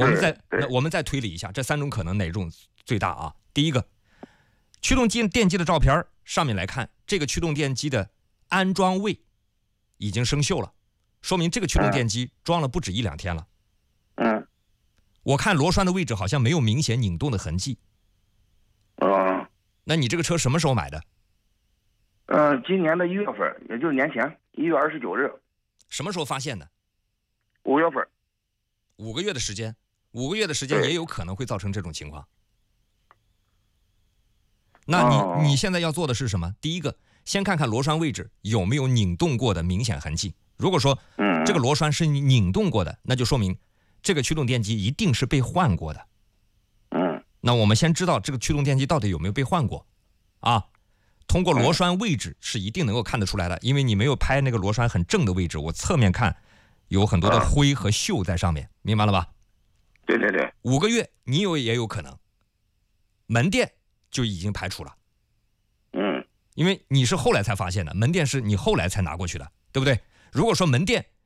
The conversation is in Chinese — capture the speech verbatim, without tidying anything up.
我们再那我们再推理一下，这三种可能哪种最大啊？第一个，驱动机电机的照片上面来看，这个驱动电机的安装位已经生锈了，说明这个驱动电机装了不止一两天了。 嗯， 我看螺栓的位置好像没有明显拧动的痕迹。 嗯， 那你这个车什么时候买的？ 嗯，今年的一月份，也就是年前一月二十九日。 什么时候发现的？ 五月份。 五个月的时间，五个月的时间也有可能会造成这种情况。那你、 哦、 你现在要做的是什么？第一个，先看看螺栓位置有没有拧动过的明显痕迹。如果说这个螺栓是拧动过的，那就说明这个驱动电机一定是被换过的。 嗯， 那我们先知道这个驱动电机到底有没有被换过啊？通过螺栓位置是一定能够看得出来的，因为你没有拍那个螺栓很正的位置，我侧面看有很多的灰和锈在上面，明白了吧？ 对对对。 五个月你有也有可能，门店就已经排除了。 嗯， 因为你是后来才发现的，门店是你后来才拿过去的，对不对？如果说门店